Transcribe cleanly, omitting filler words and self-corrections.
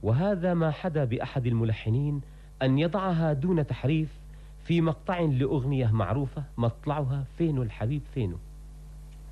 وهذا ما حدا بأحد الملحنين أن يضعها دون تحريف في مقطع لأغنية معروفة مطلعها فينو الحبيب فينو.